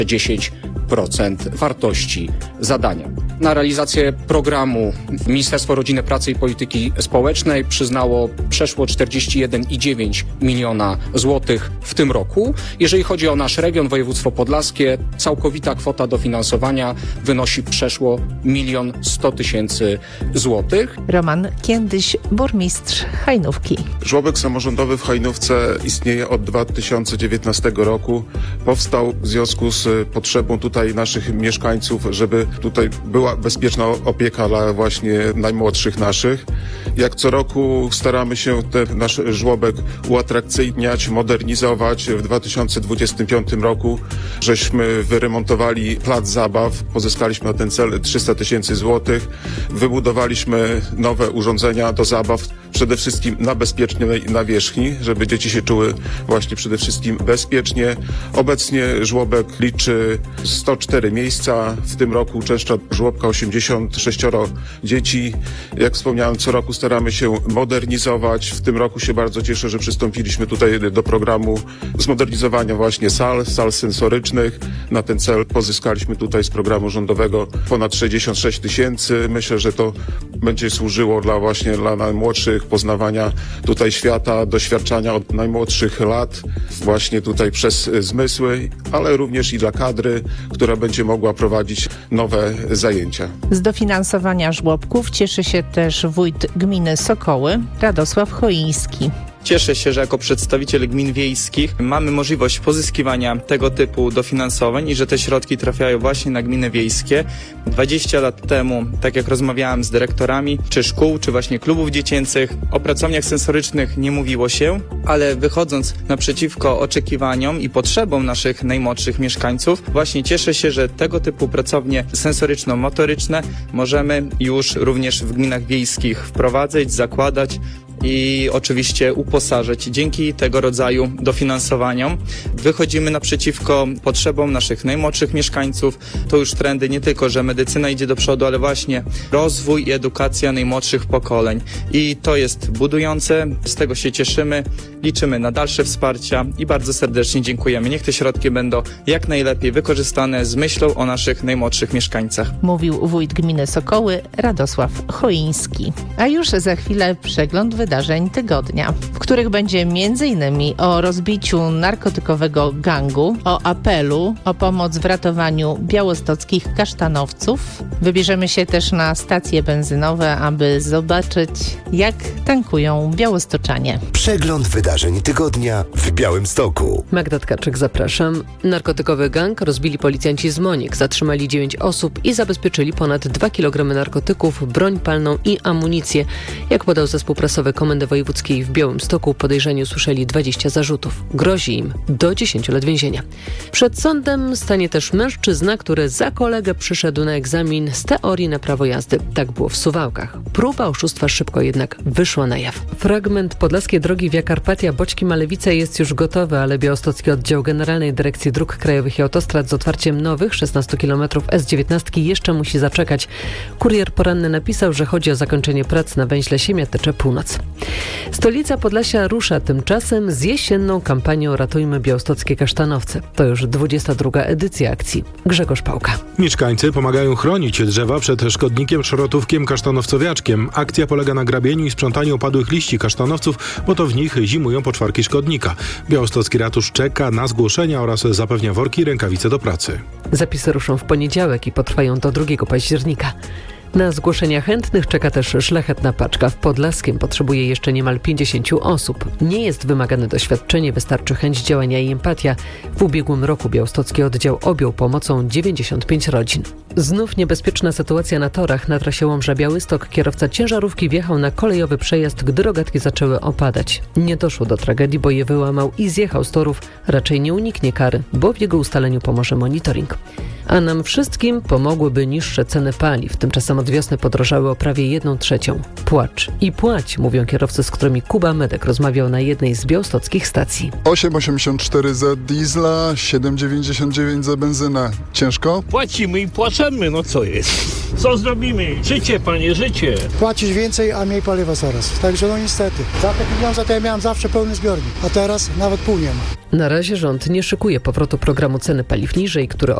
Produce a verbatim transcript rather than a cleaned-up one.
dziesięć procent wartości zadania. Na realizację programu Ministerstwo Rodziny, Pracy i Polityki Społecznej przyznało przeszło czterdzieści jeden i dziewięć miliona złotych w tym roku. Jeżeli chodzi o nasz region, województwo podlaskie, całkowita kwota dofinansowania wynosi przeszło milion sto tysięcy złotych. Roman Kiędyś, burmistrz Hajnówki. Żłobek samorządowy w Hajnówce istnieje od dwa tysiące dziewiętnastego roku. Powstał w związku z potrzebą tutaj naszych mieszkańców, żeby tutaj była bezpieczna opieka dla właśnie najmłodszych naszych. Jak co roku staramy się ten nasz żłobek uatrakcyjniać, modernizować. W dwa tysiące dwudziestym piątym roku żeśmy wyremontowali plac zabaw. Pozyskaliśmy na ten cel trzysta tysięcy złotych. Wybudowaliśmy nowe urządzenia do zabaw, przede wszystkim na bezpiecznej nawierzchni, żeby dzieci się czuły właśnie przede wszystkim bezpiecznie. Obecnie żłobek liczy sto cztery miejsca. W tym roku uczęszcza żłobka osiemdziesiąt sześć dzieci. Jak wspomniałem, co roku staramy się modernizować. W tym roku się bardzo cieszę, że przystąpiliśmy tutaj do programu zmodernizowania właśnie sal, sal sensorycznych. Na ten cel pozyskaliśmy tutaj z programu rządowego ponad sześćdziesiąt sześć tysięcy. Myślę, że to będzie służyło dla właśnie dla najmłodszych poznawania tutaj świata, doświadczania od najmłodszych lat właśnie tutaj przez zmysły, ale również i dla kadry, która będzie mogła prowadzić nowe zajęcia. Z dofinansowania żłobków cieszy się też wójt gminy Sokoły, Radosław Choiński. Cieszę się, że jako przedstawiciel gmin wiejskich mamy możliwość pozyskiwania tego typu dofinansowań i że te środki trafiają właśnie na gminy wiejskie. dwadzieścia lat temu, tak jak rozmawiałem z dyrektorami, czy szkół, czy właśnie klubów dziecięcych, o pracowniach sensorycznych nie mówiło się, ale wychodząc naprzeciwko oczekiwaniom i potrzebom naszych najmłodszych mieszkańców, właśnie cieszę się, że tego typu pracownie sensoryczno-motoryczne możemy już również w gminach wiejskich wprowadzać, zakładać i oczywiście uposażyć. Dzięki tego rodzaju dofinansowaniom wychodzimy naprzeciwko potrzebom naszych najmłodszych mieszkańców. To już trendy nie tylko, że medycyna idzie do przodu, ale właśnie rozwój i edukacja najmłodszych pokoleń. I to jest budujące, z tego się cieszymy, liczymy na dalsze wsparcia i bardzo serdecznie dziękujemy. Niech te środki będą jak najlepiej wykorzystane z myślą o naszych najmłodszych mieszkańcach. Mówił wójt gminy Sokoły, Radosław Choiński. A już za chwilę przegląd wydarzeń tygodnia, w których będzie między innymi o rozbiciu narkotykowego gangu, o apelu o pomoc w ratowaniu białostockich kasztanowców. Wybierzemy się też na stacje benzynowe, aby zobaczyć, jak tankują białostoczanie. Przegląd wydarzeń tygodnia w Białymstoku. Magda Tkaczyk, zapraszam. Narkotykowy gang rozbili policjanci z Monik. Zatrzymali dziewięć osób i zabezpieczyli ponad dwa kilogramy narkotyków, broń palną i amunicję. Jak podał zespół prasowy Komendy Wojewódzkiej w Białymstoku, podejrzani usłyszeli dwadzieścia zarzutów. Grozi im do dziesięciu lat więzienia. Przed sądem stanie też mężczyzna, który za kolegę przyszedł na egzamin z teorii na prawo jazdy. Tak było w Suwałkach. Próba oszustwa szybko jednak wyszła na jaw. Fragment podlaskiej drogi Via Carpatia Boćki-Malewice jest już gotowy, ale białostocki oddział Generalnej Dyrekcji Dróg Krajowych i Autostrad z otwarciem nowych szesnastu kilometrów S dziewiętnaście jeszcze musi zaczekać. Kurier poranny napisał, że chodzi o zakończenie prac na węźle Siemiatycze Północ. Stolica Podlasia rusza tymczasem z jesienną kampanią Ratujmy Białostockie Kasztanowce. To już dwudziesta druga edycja akcji. Grzegorz Pałka. Mieszkańcy pomagają chronić drzewa przed szkodnikiem szrotówkiem kasztanowcowiaczkiem. Akcja polega na grabieniu i sprzątaniu opadłych liści kasztanowców, bo to w nich zimują poczwarki szkodnika. Białostocki ratusz czeka na zgłoszenia oraz zapewnia worki i rękawice do pracy. Zapisy ruszą w poniedziałek i potrwają do drugiego października. Na zgłoszenia chętnych czeka też szlachetna paczka. W Podlaskiem potrzebuje jeszcze niemal pięćdziesięciu osób. Nie jest wymagane doświadczenie, wystarczy chęć działania i empatia. W ubiegłym roku białostocki oddział objął pomocą dziewięćdziesiąt pięć rodzin. Znów niebezpieczna sytuacja na torach. Na trasie Łomża-Białystok kierowca ciężarówki wjechał na kolejowy przejazd, gdy rogatki zaczęły opadać. Nie doszło do tragedii, bo je wyłamał i zjechał z torów. Raczej nie uniknie kary, bo w jego ustaleniu pomoże monitoring. A nam wszystkim pomogłyby niższe ceny paliw. Tymczasem od wiosny podrożały o prawie jedną trzecią. Płacz i płać, mówią kierowcy, z którymi Kuba Medek rozmawiał na jednej z białostockich stacji. osiem osiemdziesiąt cztery za diesla, siedem dziewięćdziesiąt dziewięć za benzynę. Ciężko? Płacimy i płaczemy, no co jest? Co zrobimy? Życie, panie, życie. Płacisz więcej, a mniej paliwa coraz. Także no niestety. Za te pieniądze to ja miałem zawsze pełny zbiornik, a teraz nawet pół nie ma. Na razie rząd nie szykuje powrotu programu ceny paliw niżej, który